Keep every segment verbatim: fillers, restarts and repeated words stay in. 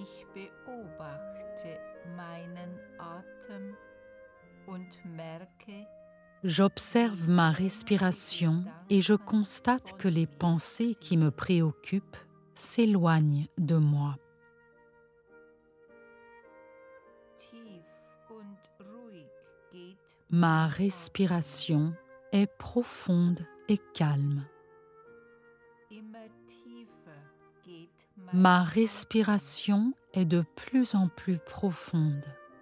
Ich beobachte meinen Atem und merke, J'observe ma respiration et je constate que les pensées qui me préoccupent s'éloignent de moi. tief und ruhig geht Ma respiration est profonde et calme. immer tiefer geht Ma respiration est de plus en plus profonde.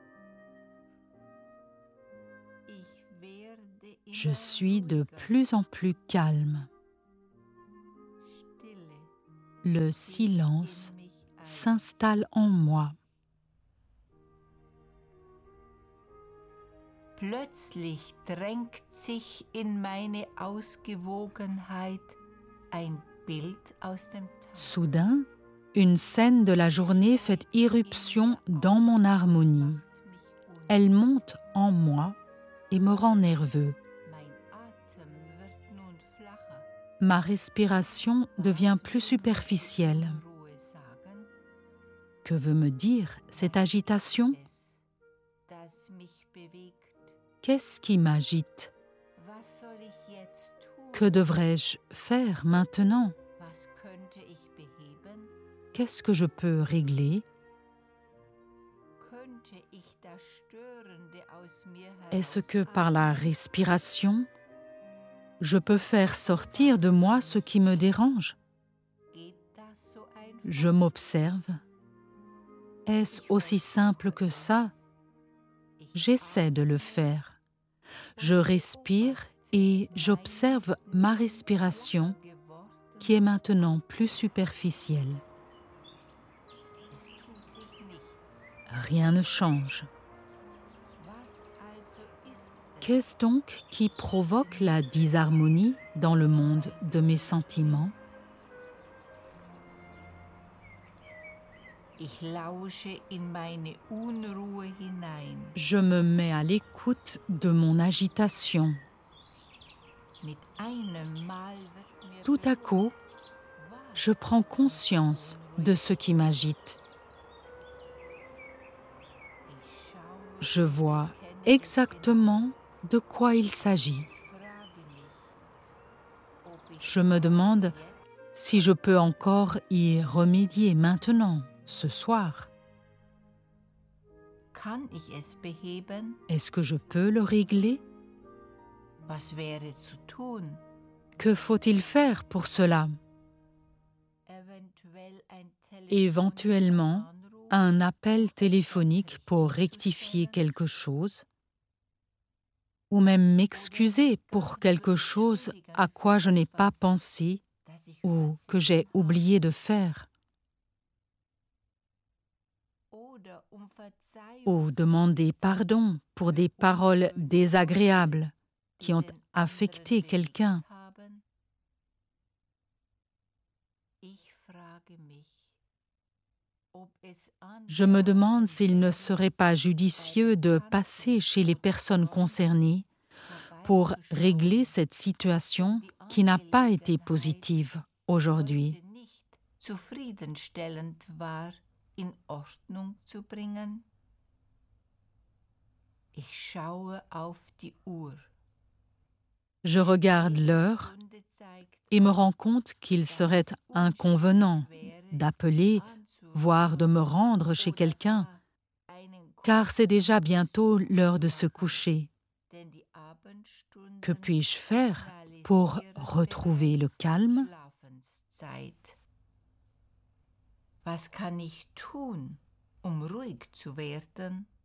Ich werde Je immer suis de ruhiger. plus en plus calme. Stille Le zieht silence in mich ein. s'installe en moi. Plötzlich drängt sich in meine Ausgewogenheit ein Bild aus dem Tag. Soudain, une scène de la journée fait irruption dans mon harmonie. Elle monte en moi et me rend nerveux. Mein Atem wird nun flacher. Ma respiration devient plus superficielle. Ruhe sagen, Que veut me dire cette agitation? es, das mich bewegt. Qu'est-ce qui m'agite? Was soll ich jetzt tun? Que devrais-je faire maintenant? Was könnte ich beheben? Qu'est-ce que je peux régler? Könnte ich das Störende aus mir Est-ce que herausatmen? par la respiration, je peux faire sortir de moi ce qui me dérange? Geht das so einfach? Je m'observe. Est-ce aussi simple que ça? Ich J'essaie de le faire. Je respire et j'observe ma respiration geworden, qui est maintenant plus superficielle. es tut sich nichts. Rien ne change. Was also ist es? Qu'est-ce donc qui provoque la disharmonie dans le monde de mes sentiments? Ich lausche in meine Unruhe hinein. Je me mets à l'écoute de mon agitation. Mit einem Mal wird mir Tout à coup, was je prends conscience de ce qui m'agite. ich schaue, Je vois kenne es exactement de quoi il s'agit. Ich frage mich, ob ich Je me demande jetzt si je peux encore y remédier maintenant, ce soir. kann ich es beheben? Est-ce que je peux le régler? Was wäre zu tun? Que faut-il faire pour cela? Eventuell ein Éventuellement, Anruf, un appel téléphonique pour rectifier quelque chose, ou même m'excuser pour quelque chose à quoi je n'ai pas pensé dass ich ou que übersehen j'ai oublié de faire, oder um Verzeihung ou demander pardon pour des paroles désagréables qui ont den affecté anderen quelqu'un. bewegt haben? Ich frage mich, ob es Je me demande s'il ne serait pas judicieux de passer chez les personnes concernées pour régler cette situation qui n'a pas été positive aujourd'hui. heute nicht zufriedenstellend war, in Ordnung zu bringen? Ich schaue auf die Uhr. Je regarde l'heure Stunde zeigt et me rends compte qu'il serait inconvenant d'appeler, voire de me rendre chez quelqu'un, einen car c'est déjà bientôt l'heure de se coucher. denn die Abendstunden Que puis-je faire pour retrouver le calme? Schlafenszeit. Was kann ich tun, um ruhig zu werden?